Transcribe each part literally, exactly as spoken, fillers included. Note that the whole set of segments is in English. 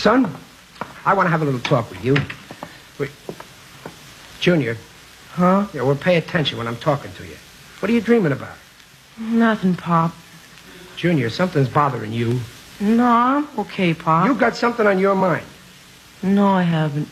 Son, I want to have a little talk with you. Wait. Junior. Huh? Yeah, well, pay attention when I'm talking to you. What are you dreaming about? Nothing, Pop. Junior, something's bothering you. No, I'm okay, Pop. You got something on your mind. No, I haven't.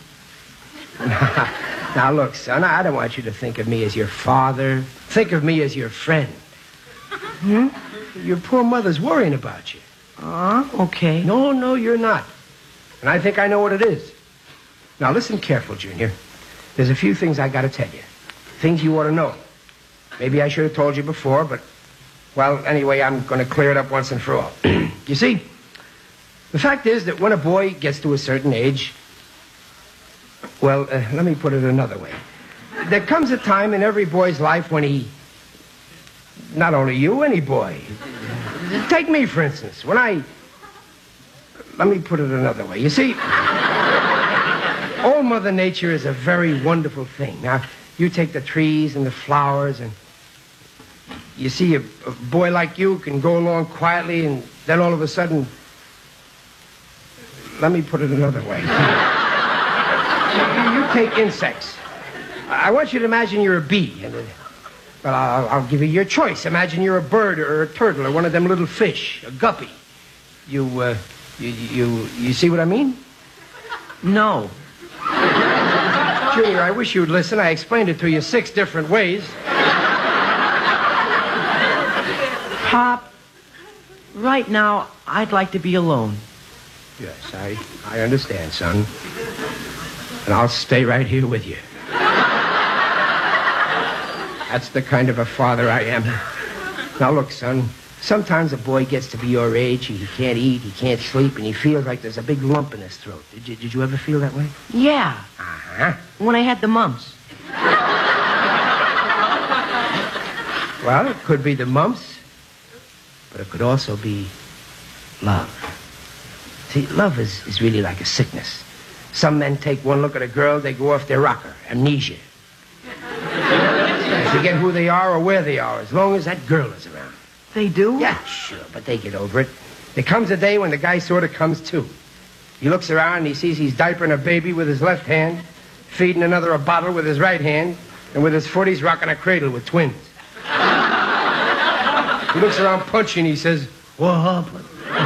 Now, look, son, I don't want you to think of me as your father. Think of me as your friend. Hmm? Your poor mother's worrying about you. Uh, okay. No, no, you're not. And I think I know what it is. Now, listen careful, Junior. There's a few things I got to tell you. Things you ought to know. Maybe I should have told you before, but, well, anyway, I'm going to clear it up once and for all. You see, the fact is that when a boy gets to a certain age, well, uh, let me put it another way. There comes a time in every boy's life when he, not only you, any boy. Take me, for instance. When I, let me put it another way. You see, Old Mother Nature is a very wonderful thing. Now, you take the trees and the flowers, and you see a, a boy like you can go along quietly, and then all of a sudden, let me put it another way. you, you take insects. I want you to imagine you're a bee, and uh, well, I'll, I'll give you your choice. Imagine you're a bird or a turtle or one of them little fish, a guppy. You, uh, you, you, you see what I mean? No. Junior, I wish you'd listen. I explained it to you six different ways. Pop, right now, I'd like to be alone. Yes, I, I understand, son. And I'll stay right here with you. That's the kind of a father I am. Now, look, son, sometimes a boy gets to be your age, he can't eat, he can't sleep, and he feels like there's a big lump in his throat. Did you, did you ever feel that way? Yeah. Uh-huh. When I had the mumps. Well, it could be the mumps, but it could also be love. See, love is, is really like a sickness. Some men take one look at a girl, they go off their rocker, amnesia. They forget who they are or where they are, as long as that girl is around. They do? Yeah, sure, but they get over it. There comes a day when the guy sort of comes to. He looks around and he sees he's diapering a baby with his left hand, feeding another a bottle with his right hand, and with his foot he's rocking a cradle with twins. He looks around punching, he says, "What happened?"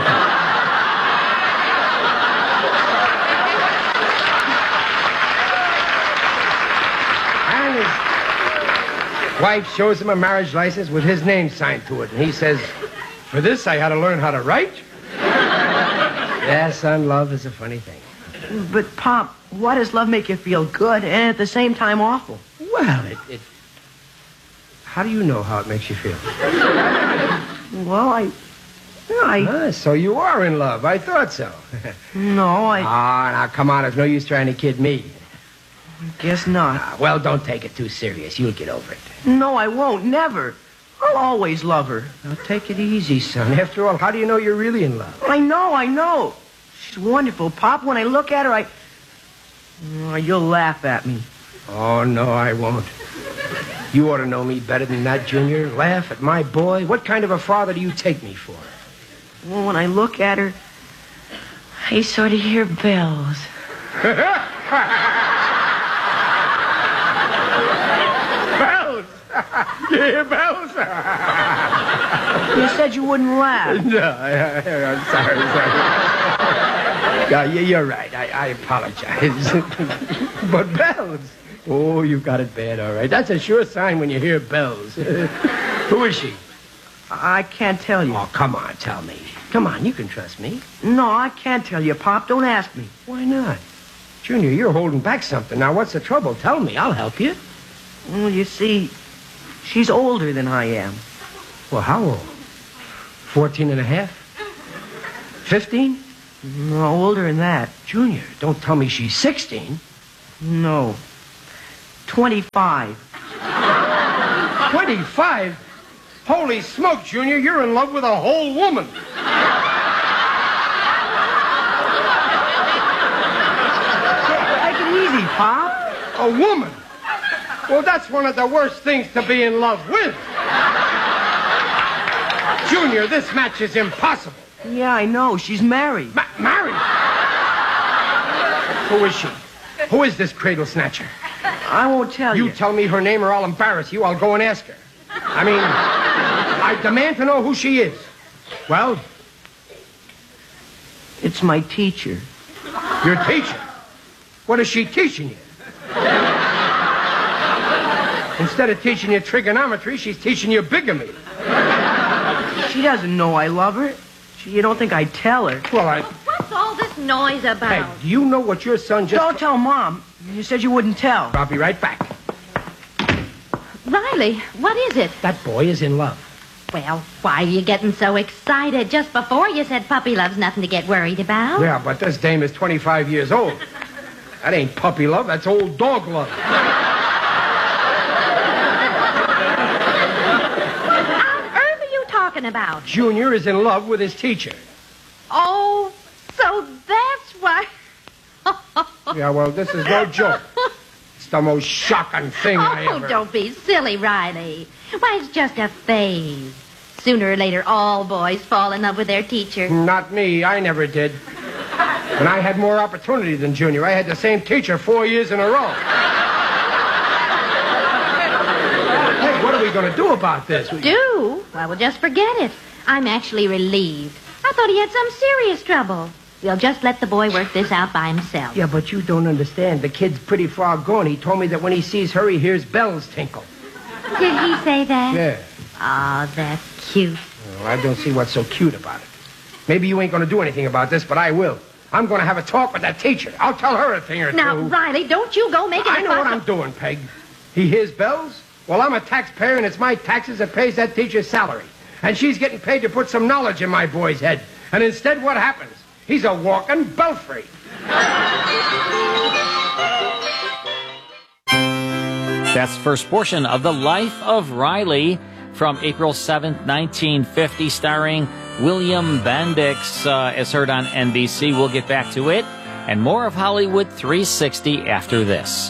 And his wife shows him a marriage license with his name signed to it, and he says, "For this I had to learn how to write." Yeah, son, love is a funny thing. But, Pop, why does love make you feel good and at the same time awful? Well, it... it... How do you know how it makes you feel? Well, I... I... Ah, so you are in love. I thought so. No, I... Ah, now, come on. There's no use trying to kid me. Guess not. Ah, well, don't take it too serious. You'll get over it. No, I won't. Never. I'll always love her. Now, take it easy, son. After all, how do you know you're really in love? I know, I know. She's wonderful, Pop. When I look at her, I... Oh, you'll laugh at me. Oh, no, I won't. You ought to know me better than that, Junior. Laugh at my boy. What kind of a father do you take me for? Well, when I look at her, I sort of hear bells. Bells? You hear bells? You said you wouldn't laugh. No, I, I, I'm sorry, sorry. No, you- you're right. I, I apologize. But bells? Oh, you got it bad, all right. That's a sure sign when you hear bells. Who is she? I can't tell you. Oh, come on, tell me. Come on, you can trust me. No, I can't tell you, Pop. Don't ask me. Why not? Junior, you're holding back something. Now, what's the trouble? Tell me. I'll help you. Well, you see, she's older than I am. Well, how old? Fourteen and a half? Fifteen? No, older than that. Junior, don't tell me she's sixteen. No. Twenty-five. Twenty-five? Holy smoke, Junior, you're in love with a whole woman. Take it easy, Pop. A woman? Well, that's one of the worst things to be in love with. Junior, this match is impossible. Yeah, I know. She's married. Ma- married? Who is she? Who is this cradle snatcher? I won't tell you. You tell me her name or I'll embarrass you. I'll go and ask her. I mean, I demand to know who she is. Well? It's my teacher. Your teacher? What is she teaching you? Instead of teaching you trigonometry, she's teaching you bigamy. She doesn't know I love her. She, you don't think I'd tell her. Well, I... What's all this noise about? Hey, do you know what your son just... Don't tell Mom. You said you wouldn't tell. I'll be right back. Riley, what is it? That boy is in love. Well, why are you getting so excited? Just before you said puppy love's nothing to get worried about. Yeah, but this dame is twenty-five years old. That ain't puppy love, that's old dog love. What on earth are you talking about? Junior is in love with his teacher. Oh, so that's why... Yeah, well, this is no joke. It's the most shocking thing I Oh, ever... don't be silly, Riley. Why, it's just a phase. Sooner or later, all boys fall in love with their teacher. Not me, I never did. And I had more opportunity than Junior. I had the same teacher four years in a row. Hey, what are we going to do about this? We... Do? Well, we'll just forget it. I'm actually relieved. I thought he had some serious trouble. We'll just let the boy work this out by himself. Yeah, but you don't understand. The kid's pretty far gone. He told me that when he sees her, he hears bells tinkle. Did he say that? Yeah. Oh, that's cute. Well, I don't see what's so cute about it. Maybe you ain't going to do anything about this, but I will. I'm going to have a talk with that teacher. I'll tell her a thing or Now, two. Riley, don't you go making I a know fuss. what I'm doing, Peg. He hears bells? Well, I'm a taxpayer, and it's my taxes that pays that teacher's salary. And she's getting paid to put some knowledge in my boy's head. And instead, what happens? He's a walking belfry. That's the first portion of The Life of Riley from April seventh, nineteen fifty, starring William Bendix, uh, as heard on N B C. We'll get back to it and more of Hollywood three sixty after this.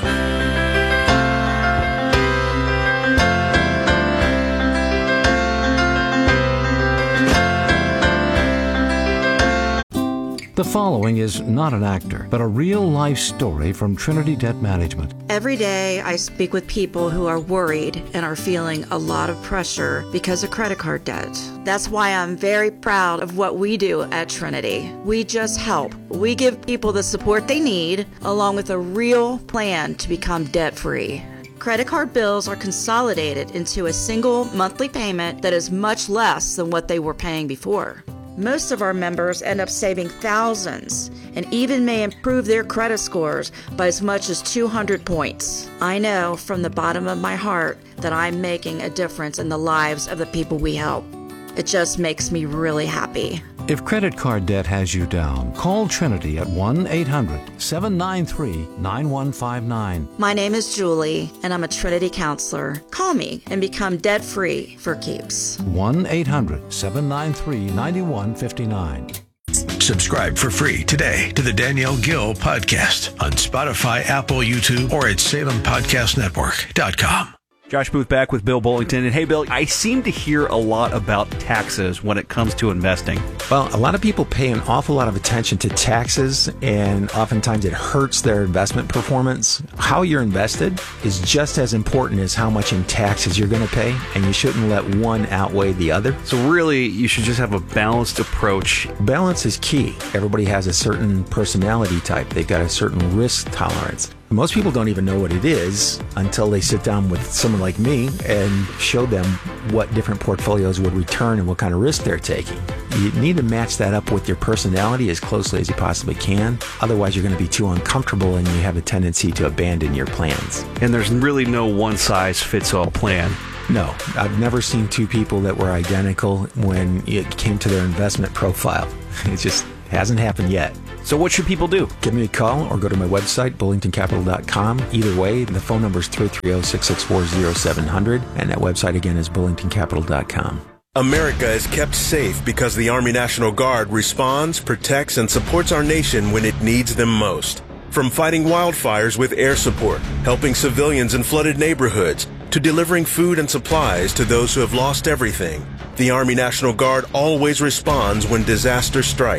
The following is not an actor, but a real-life story from Trinity Debt Management. Every day I speak with people who are worried and are feeling a lot of pressure because of credit card debt. That's why I'm very proud of what we do at Trinity. We just help. We give people the support they need, along with a real plan to become debt-free. Credit card bills are consolidated into a single monthly payment that is much less than what they were paying before. Most of our members end up saving thousands and even may improve their credit scores by as much as two hundred points. I know from the bottom of my heart that I'm making a difference in the lives of the people we help. It just makes me really happy. If credit card debt has you down, call Trinity at one eight hundred seven nine three nine one five nine. My name is Julie, and I'm a Trinity counselor. Call me and become debt-free for keeps. one eight hundred seven nine three nine one five nine. Subscribe for free today to the Danielle Gill Podcast on Spotify, Apple, YouTube, or at Salem Podcast Network dot com. Josh Booth back with Bill Bullington. And hey, Bill, I seem to hear a lot about taxes when it comes to investing. Well, a lot of people pay an awful lot of attention to taxes, and oftentimes it hurts their investment performance. How you're invested is just as important as how much in taxes you're going to pay, and you shouldn't let one outweigh the other. So really, you should just have a balanced approach. Balance is key. Everybody has a certain personality type. They've got a certain risk tolerance. Most people don't even know what it is until they sit down with someone like me and show them what different portfolios would return and what kind of risk they're taking. You need to match that up with your personality as closely as you possibly can. Otherwise, you're going to be too uncomfortable and you have a tendency to abandon your plans. And there's really no one-size-fits-all plan. No, I've never seen two people that were identical when it came to their investment profile. It just hasn't happened yet. So what should people do? Give me a call or go to my website, bullington capital dot com. Either way, the phone number is three three zero, six six four, zero seven zero zero, and that website again is bullington capital dot com. America is kept safe because the Army National Guard responds, protects, and supports our nation when it needs them most. From fighting wildfires with air support, helping civilians in flooded neighborhoods, to delivering food and supplies to those who have lost everything, the Army National Guard always responds when disaster strikes.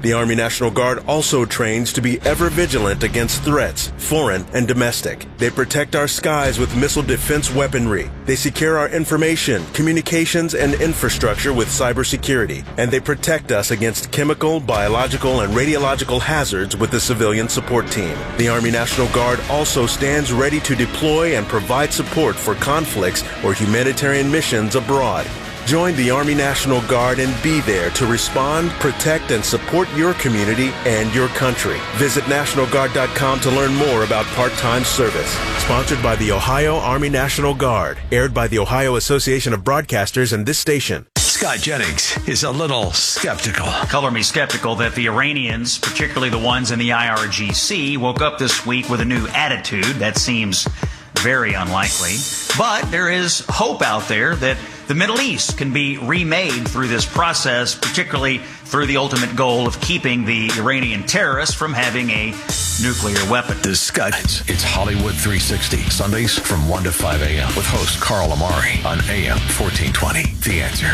The Army National Guard also trains to be ever vigilant against threats, foreign and domestic. They protect our skies with missile defense weaponry. They secure our information, communications, and infrastructure with cybersecurity. And they protect us against chemical, biological, and radiological hazards with the civilian support team. The Army National Guard also stands ready to deploy and provide support for conflicts or humanitarian missions abroad. Join the Army National Guard and be there to respond, protect, and support your community and your country. Visit National Guard dot com to learn more about part-time service. Sponsored by the Ohio Army National Guard. Aired by the Ohio Association of Broadcasters and this station. Scott Jennings is a little skeptical. Color me skeptical that the Iranians, particularly the ones in the I R G C, woke up this week with a new attitude. That seems very unlikely. But there is hope out there that the Middle East can be remade through this process, particularly through the ultimate goal of keeping the Iranian terrorists from having a nuclear weapon. The Scott, it's Hollywood three sixty, Sundays from one to five a.m. with host Carl Amari on A M fourteen twenty. The Answer.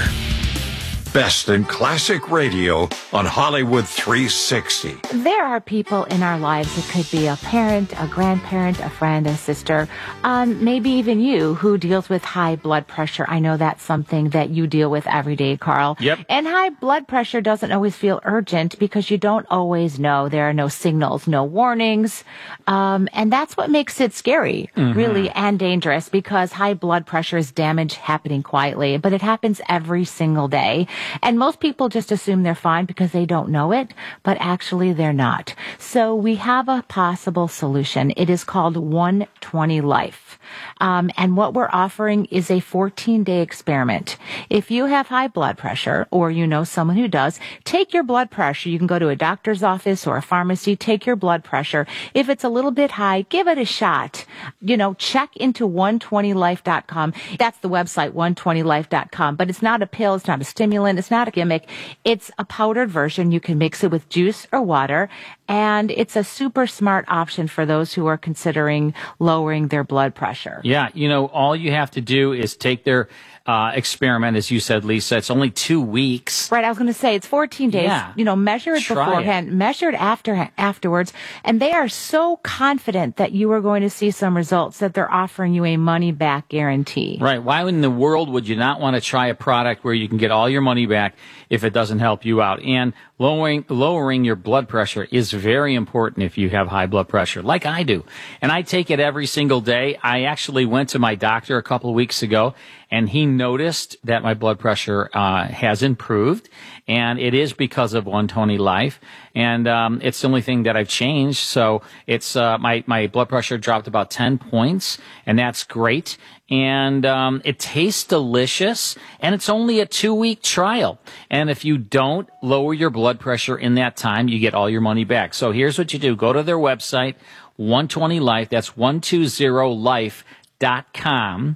Best in classic radio on Hollywood three sixty. There are people in our lives. It could be a parent, a grandparent, a friend, a sister, um, maybe even you who deals with high blood pressure. I know that's something that you deal with every day, Carl. Yep. And high blood pressure doesn't always feel urgent because you don't always know. There are no signals, no warnings. Um, and that's what makes it scary, Mm-hmm. really, and dangerous because high blood pressure is damage happening quietly, but it happens every single day. And most people just assume they're fine because they don't know it, but actually they're not. So we have a possible solution. It is called one twenty Life. Um, and what we're offering is a fourteen-day experiment. If you have high blood pressure or you know someone who does, take your blood pressure. You can go to a doctor's office or a pharmacy, take your blood pressure. If it's a little bit high, give it a shot. You know, check into one twenty life dot com. That's the website, one twenty life dot com. But it's not a pill. It's not a stimulant. It's not a gimmick. It's a powdered version. You can mix it with juice or water. And it's a super smart option for those who are considering lowering their blood pressure. Yeah, you know, all you have to do is take their uh, experiment, as you said, Lisa. It's only two weeks. Right, I was going to say it's fourteen days. Yeah. You know, measure it Try beforehand, it. measure it after afterwards, and they are so confident that you are going to see some results that they're offering you a money back guarantee. Right. Why in the world would you not want to try a product where you can get all your money back if it doesn't help you out? And lowering lowering your blood pressure is very important if you have high blood pressure, like I do. And I take it every single day. I actually went to my doctor a couple of weeks ago, and he noticed that my blood pressure uh, has improved, and it is because of one twenty Life. And um, it's the only thing that I've changed. So it's uh, my my blood pressure dropped about ten points, and that's great. And um, it tastes delicious, and it's only a two-week trial. And if you don't lower your blood pressure in that time, you get all your money back. So here's what you do. Go to their website, one twenty Life. That's one twenty life dot com,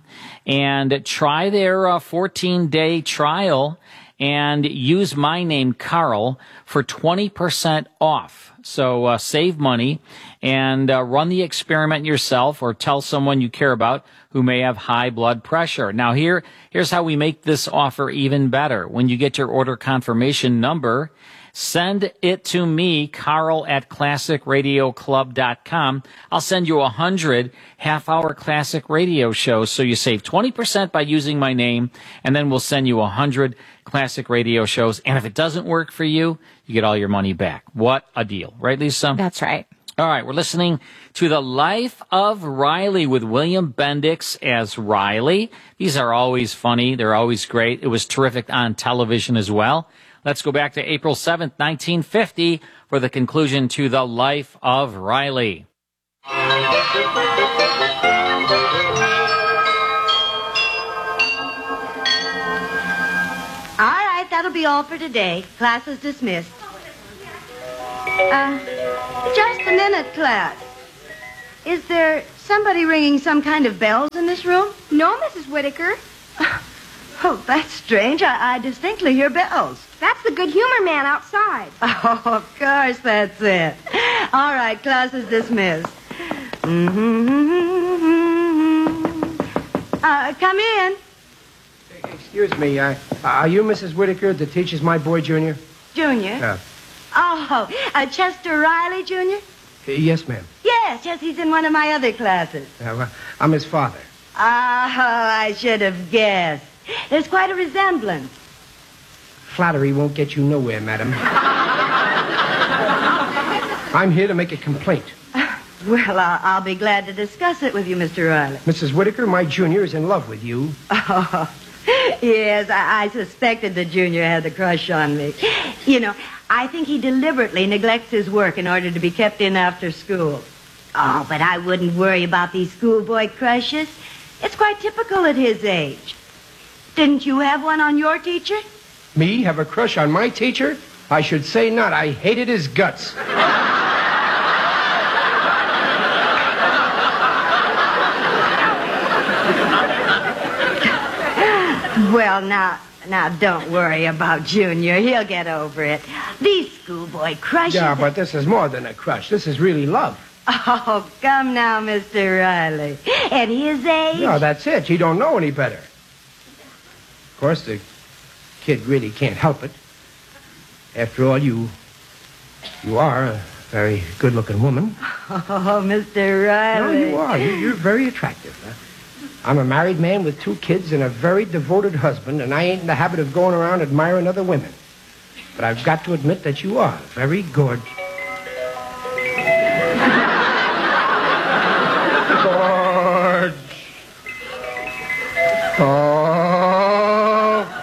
and try their uh, fourteen-day trial and use my name, Carl, for twenty percent off. So uh, save money and uh, run the experiment yourself, or tell someone you care about who may have high blood pressure. Now, here, here's how we make this offer even better. When you get your order confirmation number, send it to me, Carl at classic radio club dot com. I'll send you a hundred half-hour classic radio shows, so you save twenty percent by using my name, and then we'll send you a hundred classic radio shows. And if it doesn't work for you, you get all your money back. What a deal. Right, Lisa? That's right. All right, we're listening to The Life of Riley with William Bendix as Riley. These are always funny. They're always great. It was terrific on television as well. Let's go back to April seventh, nineteen fifty for the conclusion to The Life of Riley. All right, that'll be all for today. Class is dismissed. Uh, just a minute, class. Is there somebody ringing some kind of bells in this room? No, Missus Whitaker. Oh, that's strange. I, I distinctly hear bells. That's the good humor man outside. Oh, of course, that's it. All right, class is dismissed. Mm-hmm. Uh, come in. Excuse me, uh, are you Missus Whitaker that teaches my boy, Junior? Junior? Yeah. Oh, uh, Chester Riley, Junior? Uh, yes, ma'am. Yes, yes, he's in one of my other classes. Uh, well, I'm his father. Ah, I should have guessed. There's quite a resemblance. Flattery won't get you nowhere, madam. I'm here to make a complaint. Well, I'll, I'll be glad to discuss it with you, Mister Riley. Missus Whitaker, my junior is in love with you. Oh, yes, I, I suspected the junior had a crush on me. You know, I think he deliberately neglects his work in order to be kept in after school. Oh, but I wouldn't worry about these schoolboy crushes. It's quite typical at his age. Didn't you have one on your teacher? Me have a crush on my teacher? I should say not. I hated his guts. Well, now, now, don't worry about Junior. He'll get over it. These schoolboy crushes... Yeah, but this is more than a crush. This is really love. Oh, come now, Mister Riley. At his age... No, that's it. You don't know any better. Of course, the kid really can't help it. After all, you... you are a very good-looking woman. Oh, Mister Riley. No, you are. You, you're very attractive. Huh? I'm a married man with two kids and a very devoted husband, and I ain't in the habit of going around admiring other women. But I've got to admit that you are very gorgeous. Gorge. Oh.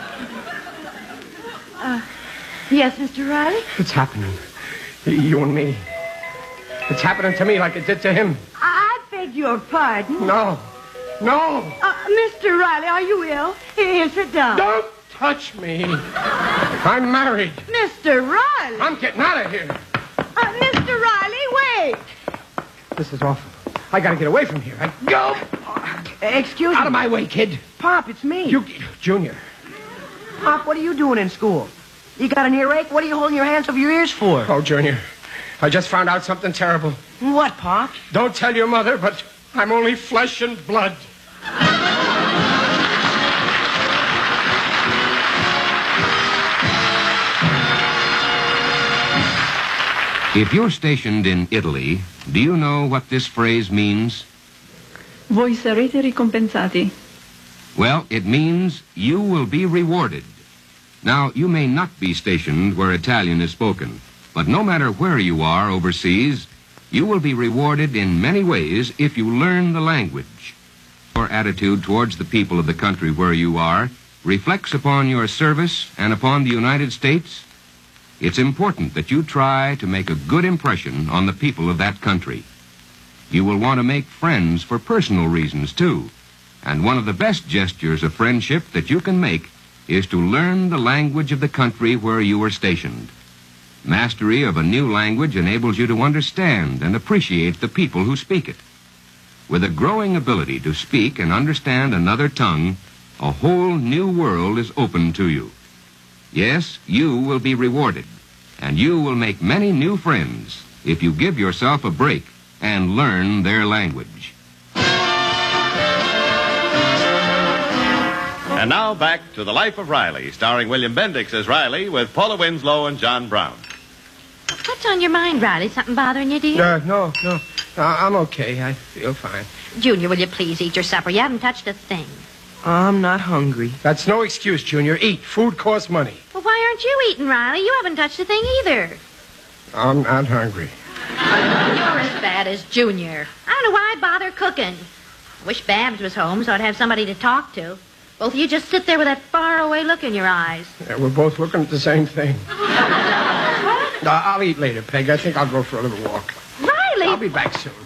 Uh, yes, Mister Riley? It's happening. You and me. It's happening to me like it did to him. I beg your pardon. No. No! Uh, Mister Riley, are you ill? Here, sit down. Don't touch me. I'm married. Mister Riley! I'm getting out of here. Uh, Mister Riley, wait! This is awful. I gotta get away from here. I go! Uh, excuse me. Out of my way, kid. Pop, it's me. You, Junior. Pop, what are you doing in school? You got an earache? What are you holding your hands over your ears for? Oh, Junior. I just found out something terrible. What, Pop? Don't tell your mother, but I'm only flesh and blood. If you're stationed in Italy, do you know what this phrase means? Voi sarete ricompensati. Well, it means you will be rewarded. Now, you may not be stationed where Italian is spoken, but no matter where you are overseas, you will be rewarded in many ways if you learn the language. Your attitude towards the people of the country where you are reflects upon your service and upon the United States. It's important that you try to make a good impression on the people of that country. You will want to make friends for personal reasons, too. And one of the best gestures of friendship that you can make is to learn the language of the country where you are stationed. Mastery of a new language enables you to understand and appreciate the people who speak it. With a growing ability to speak and understand another tongue, a whole new world is open to you. Yes, you will be rewarded, and you will make many new friends if you give yourself a break and learn their language. And now back to The Life of Riley, starring William Bendix as Riley with Paula Winslow and John Brown. What's on your mind, Riley? Something bothering you, dear? Uh, no, no. Uh, I'm okay. I feel fine. Junior, will you please eat your supper? You haven't touched a thing. I'm not hungry. That's no excuse, Junior. Eat. Food costs money. Well, why aren't you eating, Riley? You haven't touched a thing either. I'm not hungry. You're as bad as Junior. I don't know why I bother cooking. I wish Babs was home so I'd have somebody to talk to. Both of you just sit there with that faraway look in your eyes. Yeah, we're both looking at the same thing. uh, I'll eat later, Peg. I think I'll go for a little walk. Riley! I'll be back soon.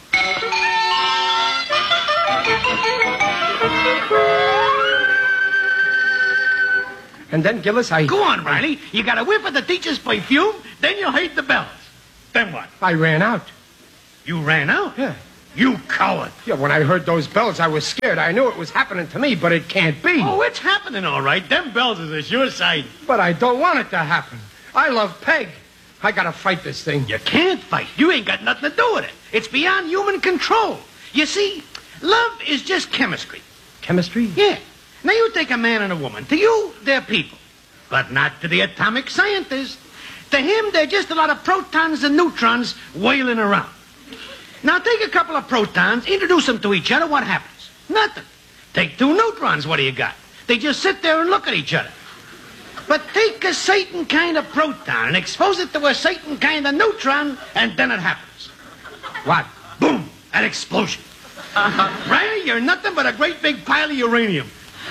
And then, Gillis, I... Go on, Riley. You got a whiff of the teacher's perfume, then you heard the bells. Then what? I ran out. You ran out? Yeah. You coward. Yeah, when I heard those bells, I was scared. I knew it was happening to me, but it can't be. Oh, it's happening, all right. Them bells is a sure sight. But I don't want it to happen. I love Peg. I gotta fight this thing. You can't fight. You ain't got nothing to do with it. It's beyond human control. You see, love is just chemistry. Chemistry? Yeah. Now, you take a man and a woman. To you, they're people. But not to the atomic scientist. To him, they're just a lot of protons and neutrons wailing around. Now, take a couple of protons, introduce them to each other, what happens? Nothing. Take two neutrons, what do you got? They just sit there and look at each other. But take a certain kind of proton and expose it to a certain kind of neutron, and then it happens. What? Boom! An explosion. Riley, you're nothing but a great big pile of uranium.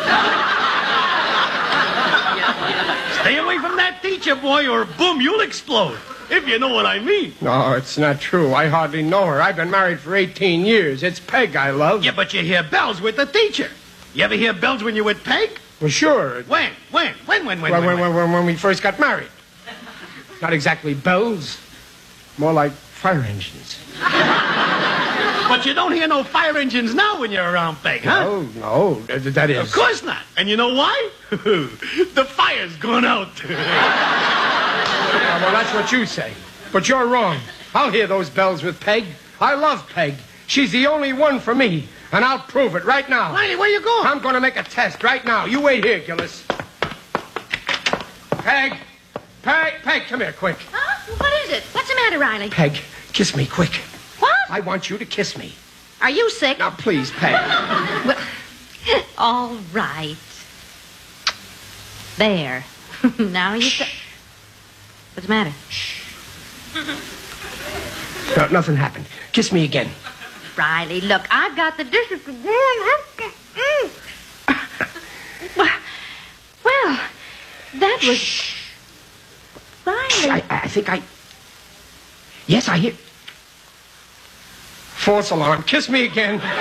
Stay away from that teacher, boy, or boom, you'll explode. If you know what I mean. No, it's not true. I hardly know her. I've been married for eighteen years. It's Peg I love. Yeah, but you hear bells with the teacher. You ever hear bells when you're with Peg? Well, sure. When? When? When, when, when, Well, when, when, when, when we first got married. Not exactly bells. More like fire engines. But you don't hear no fire engines now when you're around Peg, huh? No, no, that, that is... Of course not. And you know why? The fire's gone out. Yeah, well, that's what you say. But you're wrong. I'll hear those bells with Peg. I love Peg. She's the only one for me. And I'll prove it right now. Riley, where you going? I'm going to make a test right now. You wait here, Gillis. Peg. Peg. Peg, come here, quick. Huh? What is it? What's the matter, Riley? Peg, kiss me, quick. What? I want you to kiss me. Are you sick? Now, please, Peg. Well, all right. There. Now you... Ca- What's the matter? No, nothing happened. Kiss me again. Riley, look, I've got the dishes to do. Well, that was... Riley. I, I think I... Yes, I hear... False alarm. Kiss me again. Riley,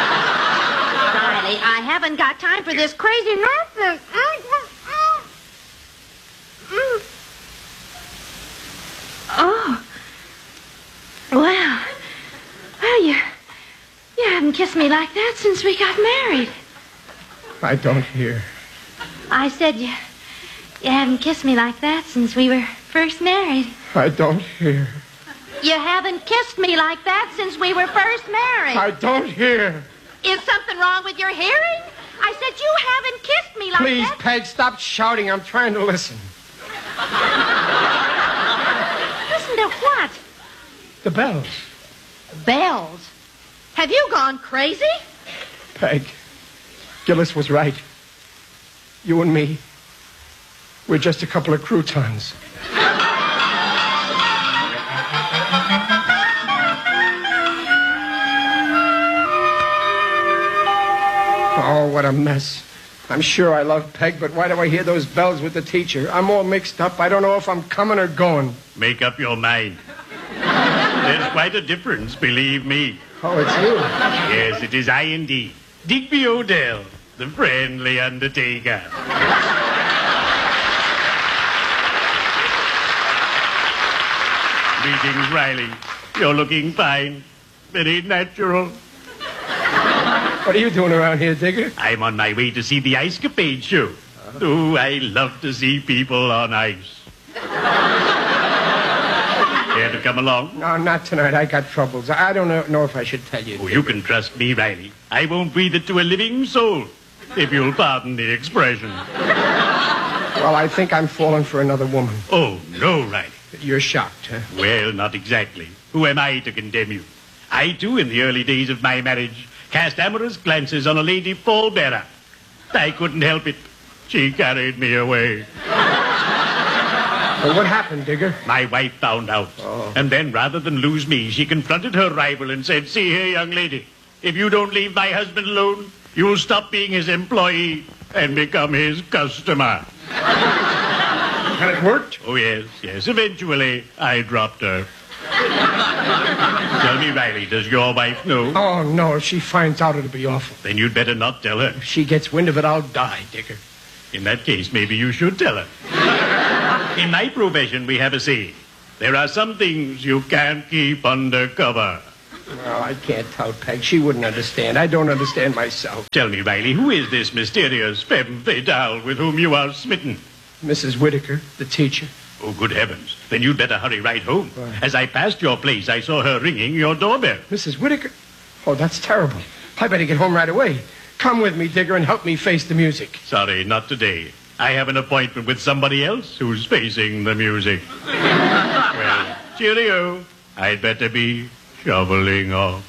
I haven't got time for this crazy nonsense. Oh. Well. Well, you... You haven't kissed me like that since we got married. I don't hear. I said you... You haven't kissed me like that since we were first married. I don't hear. You haven't kissed me like that since we were first married. I don't hear. Is something wrong with your hearing? I said you haven't kissed me like Please, that. Peg, stop shouting. I'm trying to listen. Listen to what? The bells. Bells. Have you gone crazy? Peg, Gillis was right. You and me, we're just a couple of croutons. Oh, what a mess. I'm sure I love Peg, but why do I hear those bells with the teacher? I'm all mixed up. I don't know if I'm coming or going. Make up your mind. There's quite a difference, believe me. Oh, it's you. Yes, it is I indeed. Digby Odell, the friendly undertaker. Greetings, Riley. You're looking fine. Very natural. What are you doing around here, Digger? I'm on my way to see the Ice Capade show. Oh, I love to see people on ice. Care to come along? No, not tonight. I got troubles. I don't know, know if I should tell you. Oh, you can trust me, Riley. I won't breathe it to a living soul, if you'll pardon the expression. Well, I think I'm falling for another woman. Oh, no, Riley. You're shocked, huh? Well, not exactly. Who am I to condemn you? I, too, in the early days of my marriage, cast amorous glances on a lady pallbearer. I couldn't help it. She carried me away. Well, what happened, Digger? My wife found out. Oh. And then, rather than lose me, she confronted her rival and said, "See here, young lady, if you don't leave my husband alone, you'll stop being his employee and become his customer." And it worked? Oh, yes, yes. Eventually, I dropped her. Tell me, Riley, does your wife know? Oh, no. If she finds out, it'll be awful. Then you'd better not tell her. If she gets wind of it, I'll die, Digger. In that case, maybe you should tell her. In my profession, we have a saying. There are some things you can't keep under cover. Well, I can't tell Peg. She wouldn't understand. I don't understand myself. Tell me, Riley, who is this mysterious femme fatale with whom you are smitten? Missus Whitaker, the teacher. Oh, good heavens. Then you'd better hurry right home. Why? As I passed your place, I saw her ringing your doorbell. Missus Whitaker? Oh, that's terrible. I better get home right away. Come with me, Digger, and help me face the music. Sorry, not today. I have an appointment with somebody else who's facing the music. Well, cheerio. I'd better be shoveling off.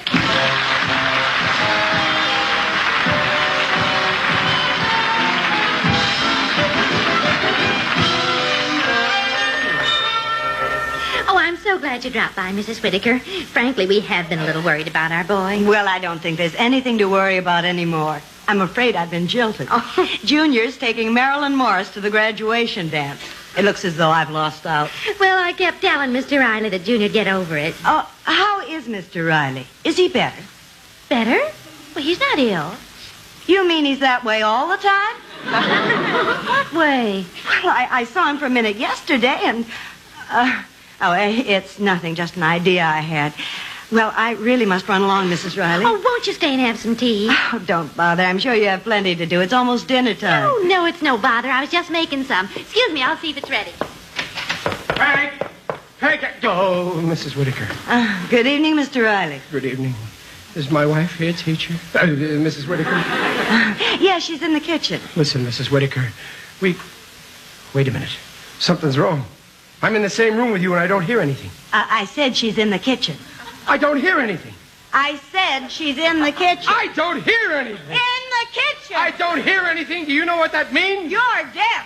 Oh, I'm so glad you dropped by, Missus Whitaker. Frankly, we have been a little worried about our boy. Well, I don't think there's anything to worry about anymore. I'm afraid I've been jilted. Oh. Junior's taking Marilyn Morris to the graduation dance. It looks as though I've lost out. Well, I kept telling Mister Riley that Junior'd get over it. Oh, how is Mister Riley? Is he better? Better? Well, he's not ill. You mean he's that way all the time? What way? Well, I, I saw him for a minute yesterday, and... Uh, oh, it's nothing, just an idea I had. Well, I really must run along, Missus Riley. Oh, won't you stay and have some tea? Oh, don't bother. I'm sure you have plenty to do. It's almost dinner time. Oh, no, it's no bother. I was just making some. Excuse me, I'll see if it's ready. Frank! Frank! Oh, Missus Whitaker. Uh, good evening, Mister Riley. Good evening. Is my wife here, teacher? Uh, Missus Whitaker? Uh, yeah, she's in the kitchen. Listen, Missus Whitaker, we... Wait a minute. Something's wrong. I'm in the same room with you and I don't hear anything. Uh, I said she's in the kitchen. I don't hear anything. I said she's in the kitchen. I don't hear anything. In the kitchen. I don't hear anything. Do you know what that means? You're deaf.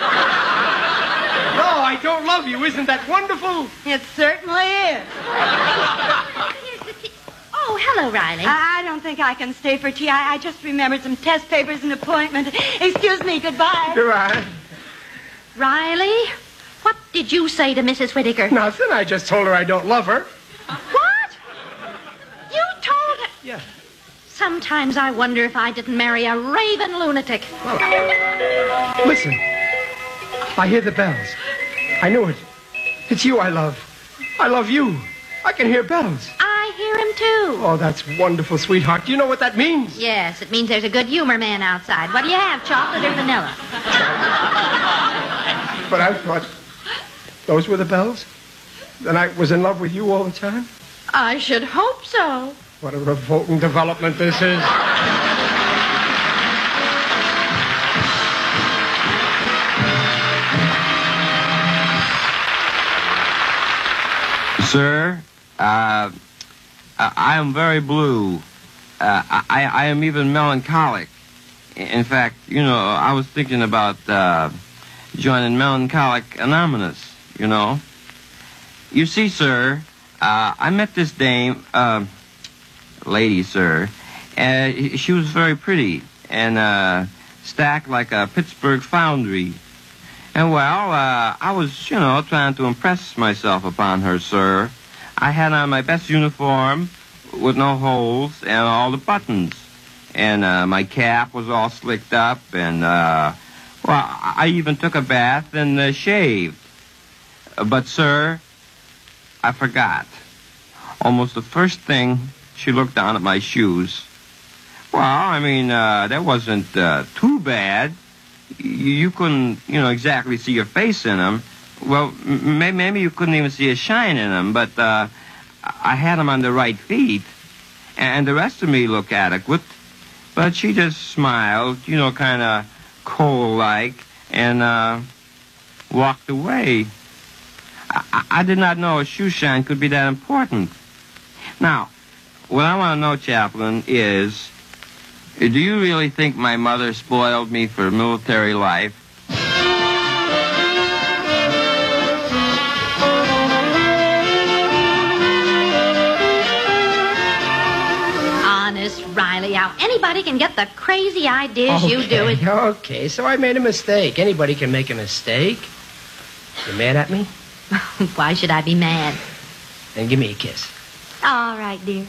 No, I don't love you. Isn't that wonderful? It certainly is. Oh, hello, Riley. I don't think I can stay for tea. I, I just remembered some test papers and appointment. Excuse me. Goodbye. Goodbye. Riley, what did you say to Missus Whitaker? Nothing. I just told her I don't love her. What? You told her? Yeah. Sometimes I wonder if I didn't marry a raving lunatic. Well, listen. I hear the bells. I knew it. It's you I love. I love you. I can hear bells. I hear him, too. Oh, that's wonderful, sweetheart. Do you know what that means? Yes, it means there's a good humor man outside. What do you have, chocolate or vanilla? But I thought those were the bells? Then I was in love with you all the time? I should hope so. What a revolting development this is. Sir, uh, I am very blue. Uh, I, I am even melancholic. In fact, you know, I was thinking about uh, joining Melancholic Anonymous, you know. You see, sir, uh, I met this dame, uh, lady, sir, and she was very pretty and uh, stacked like a Pittsburgh foundry. And, well, uh, I was, you know, trying to impress myself upon her, sir. I had on my best uniform with no holes and all the buttons. And uh, my cap was all slicked up and, uh, well, I even took a bath and uh, shaved. But, sir, I forgot. Almost the first thing she looked down at my shoes. Well, I mean, uh, that wasn't uh, too bad. You couldn't, you know, exactly see your face in them. Well, m- maybe you couldn't even see a shine in them, but uh, I had them on the right feet, and the rest of me looked adequate. But she just smiled, you know, kind of cold-like, and uh, walked away. I-, I did not know a shoe shine could be that important. Now, what I want to know, Chaplain, is... do you really think my mother spoiled me for military life? Honest, Riley, how anybody can get the crazy ideas okay, you do. It... Okay, so I made a mistake. Anybody can make a mistake. You mad at me? Why should I be mad? Then give me a kiss. All right, dear.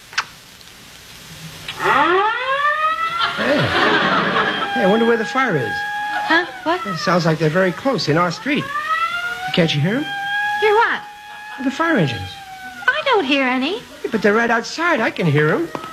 Hey. Hey, I wonder where the fire is. Huh? What? It sounds like they're very close, in our street. Can't you hear them? Hear what? The fire engines. I don't hear any. Yeah, but they're right outside. I can hear them.